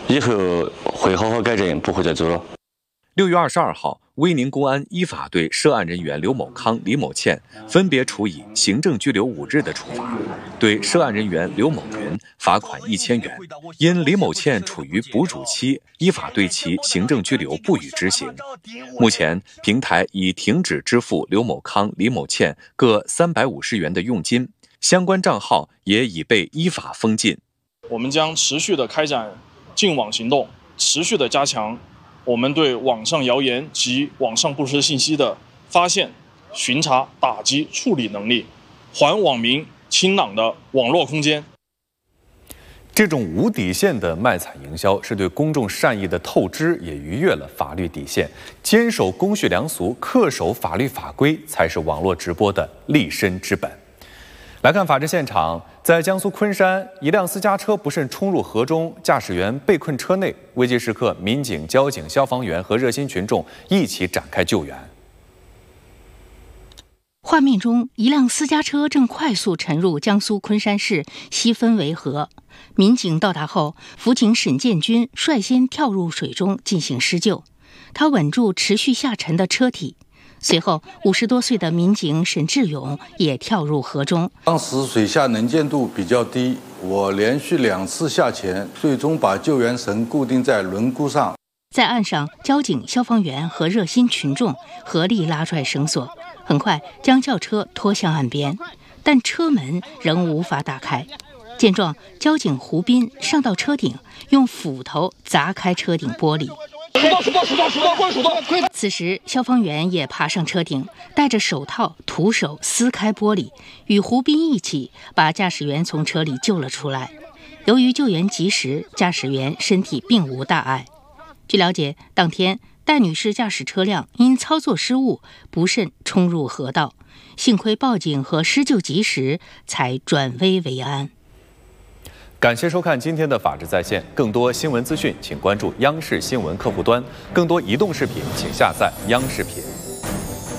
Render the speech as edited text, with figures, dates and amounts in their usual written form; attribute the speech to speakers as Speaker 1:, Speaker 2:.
Speaker 1: 以后会好好改正，不会再做了。
Speaker 2: 6月22号，威宁公安依法对涉案人员刘某康、李某倩分别处以行政拘留5日的处罚，对涉案人员刘某云罚款1000元。因李某倩处于哺乳期，依法对其行政拘留不予执行。目前，平台已停止支付刘某康、李某倩各350元的佣金，相关账号也已被依法封禁。
Speaker 3: 我们将持续的开展净网行动，持续的加强我们对网上谣言及网上不实信息的发现、巡查、打击、处理能力，还网民清朗的网络空间。
Speaker 4: 这种无底线的卖惨营销是对公众善意的透支，也逾越了法律底线。坚守公序良俗，恪守法律法规，才是网络直播的立身之本。来看法治现场，在江苏昆山，一辆私家车不慎冲入河中，驾驶员被困车内。危急时刻，民警、交警、消防员和热心群众一起展开救援。
Speaker 5: 画面中，一辆私家车正快速沉入江苏昆山市西分围河。民警到达后，辅警沈建军率先跳入水中进行施救，他稳住持续下沉的车体。随后，50多岁的民警沈志勇也跳入河中。
Speaker 6: 当时水下能见度比较低，我连续2次下潜，最终把救援绳固定在轮毂上。
Speaker 5: 在岸上，交警、消防员和热心群众合力拉拽绳索，很快将轿车拖向岸边，但车门仍无法打开。见状，交警胡斌上到车顶，用斧头砸开车顶玻璃。此时，消防员也爬上车顶，戴着手套，徒手撕开玻璃，与胡斌一起把驾驶员从车里救了出来。由于救援及时，驾驶员身体并无大碍。据了解，当天戴女士驾驶车辆因操作失误，不慎冲入河道，幸亏报警和施救及时，才转危为安。
Speaker 4: 感谢收看今天的法治在线，更多新闻资讯请关注央视新闻客户端，更多移动视频请下载央视频。